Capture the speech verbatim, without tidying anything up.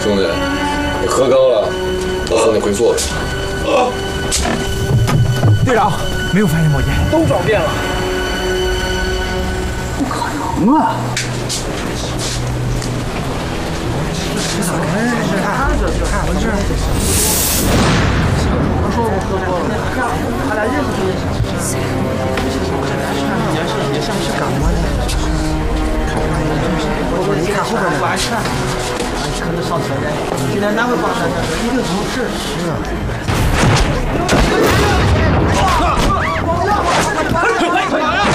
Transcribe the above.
兄弟，你喝高了，我送你回座位。 队长，没有发现魔戒，都找遍了。不可能啊！这咋回事？看这是看回事？他说我喝多了，他俩认识也行。也是也像是感冒的。我一看后边的，完事儿，可能上车的，今天哪会发生的？一定不是。是啊。 快快快！